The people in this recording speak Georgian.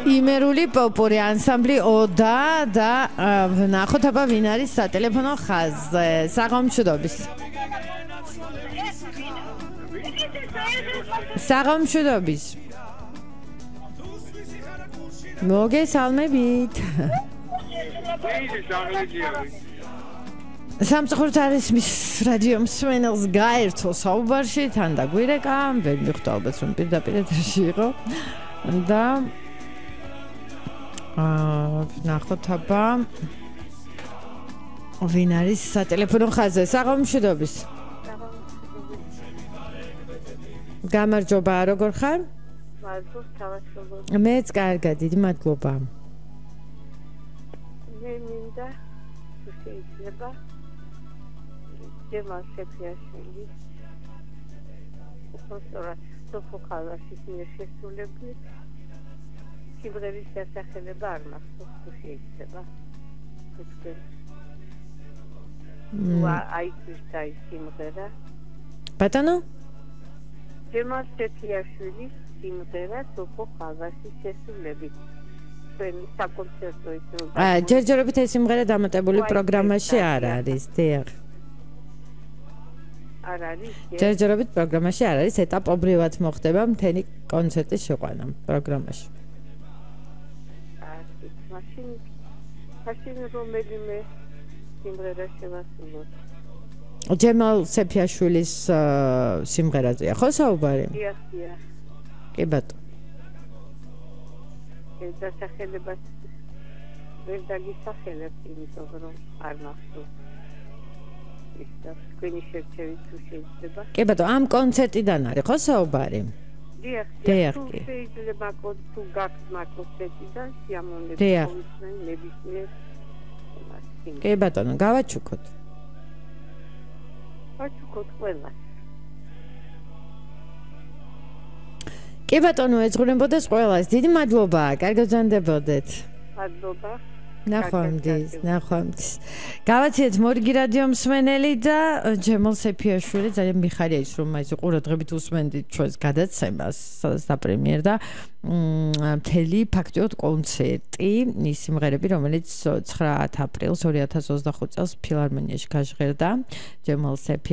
იმერული პოპური ანსამბლი ოდა და ნახოთ აბა ვინ არის სატელეფონო ხაზზე. საღამოშუდობის. საღამოშუდობის. მოგესალმებით. სამწუხაროდ არის მის რადიო მსმენელს გაერთო საუბარში თან და გვირეკა, ვერ მიხვდა ალბათ რომ პირდაპირ ეთერში იყო და ნახოთ აბა ვინ არის სატელეფონო ხაზზე. საღამოშუდობის. გამარჯობა, როგორ ხარ? მეც კარგად, დიდი მადლობა. მე მინდა თუ შეიძლება ჯემალ სეფიაშვილის უპროფესორად სოფო ხალაშის მიერ შესრულებული სიმღერის დასახელება არ მახსოვს თუ შეიძლება. აიქვირდა ის სიმღერა. ბატონო? ჯემალ სეფიაშვილის სიმღერა სოფო ხალაშის შესრულებით. საკონცერტო ისროდა. ჯერჯერობით ეს სიმღერა დამატებული პროგრამაში არ არის, დიახ. არ არის? ჯერჯერობით პროგრამაში არ არის, ეტაპობრივად მოხდება მთელი კონცერტის შეყვანა პროგრამაში. მაშინ რომელიმე სიმღერა შევასრულოთ. ჯემალ სეფიაშვილის სიმღერაზეა ხო საუბარი? დიახ, დიახ. კი ბატონო. დასახელებას ვერ დაგისახელებთ, იმიტომ რომ არ მახსოვს. ის და თქვენი შერჩევით თუ შეიძლება. კი ბატონო, ამ კონცერტიდან არის ხო საუბარი? დიახ, დიახ. შეიძლება თუ გაქვს კონცერტიდან სიამოვნებით მოვიცნენ ნებისმიერ. კი ბატონო, გავაჩუქოთ. ვაჩუქოთ ყველას. კი ბატონო, ეძღვნებოდეს ყველას. დიდი მადლობა, კარგად გრძანდებოდეთ. მადლობა. ნახვამდის. გავაციეთ მორიგი რადიო მსმენელი და ჯემალ სეფიაშვილი ძალიან მიხარია ის რომ აი ყურადღებით უსმენდით ჩვენს გადაცემას საპრემიერდა მთელი ფაქტიოდ კონცერტი ის სიმღერები რომელიც 9 აპრილს 2025 წელს ფილარმონიაში გაჟღერდა ჯემალ